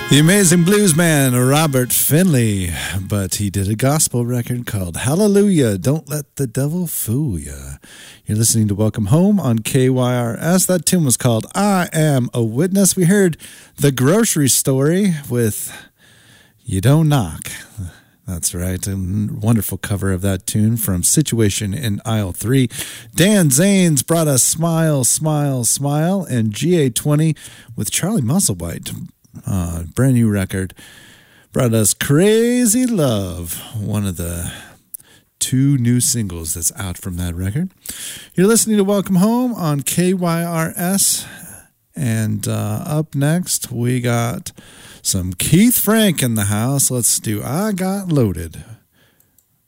The amazing blues man, Robert Finley, but he did a gospel record called Hallelujah, Don't Let the Devil Fool Ya. You're listening to Welcome Home on KYRS. That tune was called I Am a Witness. We heard The Grocery Story with You Don't Knock. That's right, a wonderful cover of that tune from Situation in Aisle 3. Dan Zanes brought us Smile, Smile, Smile, and GA20 with Charlie Musselwhite. Brand new record brought us Crazy Love, one of the 2 new singles that's out from that record. You're listening to Welcome Home on KYRS, and up next we got some Keith Frank in the house. Let's do I Got Loaded.